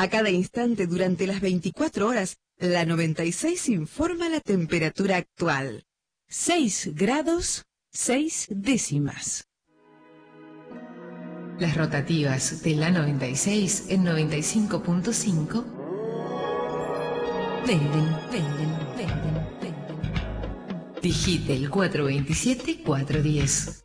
A cada instante durante las 24 horas, la 96 informa la temperatura actual. 6 grados, 6 décimas. Las rotativas de la 96 en 95.5 venden. Digite el 427-410.